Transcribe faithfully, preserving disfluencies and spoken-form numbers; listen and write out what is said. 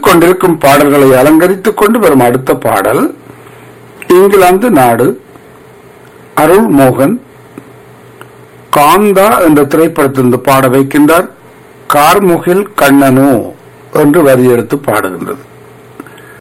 கொண்டிருக்கும் பாடல்களை அலங்கரித்துக் கொண்டு வரும் அடுத்த பாடல் இங்கிலாந்து நாடு அருள் மோகன் காந்தா என்ற திரைப்படத்திலிருந்து பாட வைக்கின்றார். கார்முகில் கண்ணனோ என்று வரி எடுத்து பாடுகின்றது.